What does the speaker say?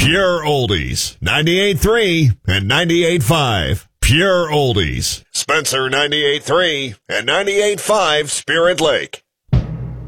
Pure Oldies, 98.3 and 98.5. Pure Oldies. Spencer 98.3 and 98.5 Spirit Lake.